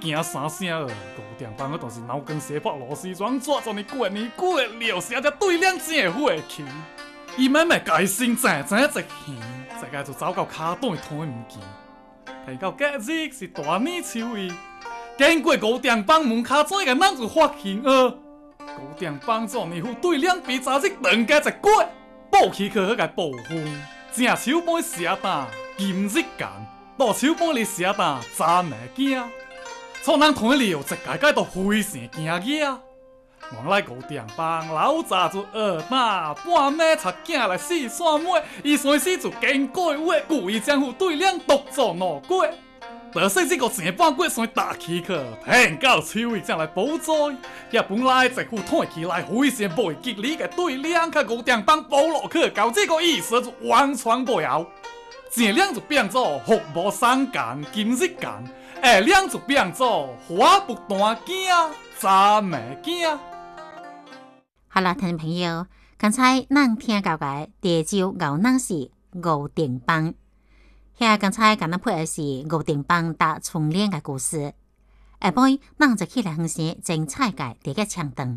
行3声五点半，我当时脑光西破螺丝庄，抓住你过年过了，时才对两只火气。伊慢慢家心静静一耳，一下就走到骹档摊物件。提到假日是大年初一，经过五点半门口怎个咱就发现五点半做年户对两边早日两家一过，报起去去甲报风，正手杯写单今日干，倒手杯里写单昨暝惊，从咱摊里一家家都非常惊讶。原来5点半老早就打半暝才行来四线尾，伊随时就经过话，故意将副对联独做闹过。得说这个前半过算打起去，听到手伊才来补做。也本来一副看起来非常袂吉利的对联，甲5点半补落去，到这个意思就完全不要。前两就变做福无双干今日干，下两就变做花不断惊昨暝惊。 好了，听众朋友，刚才咱听到的第一首牛郎是五点半，遐刚才甲咱配的是五点半搭春联的故事。下晡咱就起来分析精彩的第一唱段。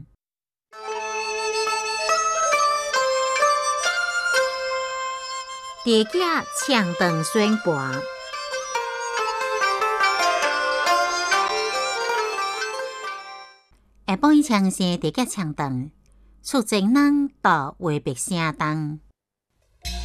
第一唱段宣判。下晡唱是第一唱段。出征人到话别声重，